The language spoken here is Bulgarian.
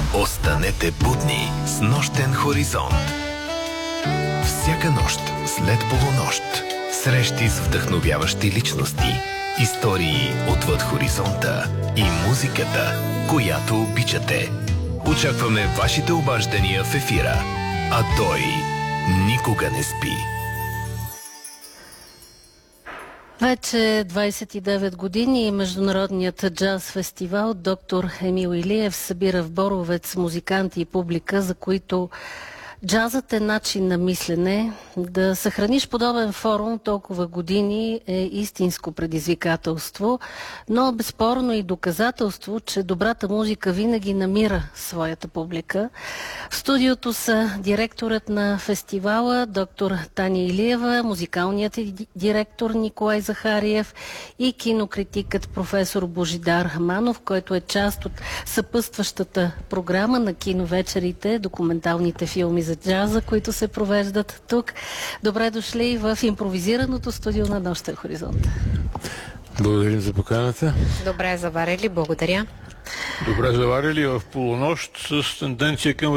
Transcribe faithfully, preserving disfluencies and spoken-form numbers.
Останете будни с нощен хоризонт. Всяка нощ след полунощ срещи с вдъхновяващи личности, истории отвъд хоризонта и музиката, която обичате. Очакваме вашите обаждания в ефира, а той никога не спи. Вече двадесет и девет години Международният джаз фестивал доктор Емил Илиев събира в Боровец музиканти и публика, за които джазът е начин на мислене. Да съхраниш подобен форум толкова години е истинско предизвикателство, но безспорно и доказателство, че добрата музика винаги намира своята публика. В студиото са директорът на фестивала доктор Таня Илиева, музикалният директор Николай Захариев и кинокритикът професор Божидар Хаманов, който е част от съпътстващата програма на киновечерите, документалните филми за джаза, които се провеждат тук. Добре дошли в импровизираното студио на Нощен хоризонт. Благодарим за поканата. Добре заварили, благодаря. Добре заварили в полунощ с тенденция към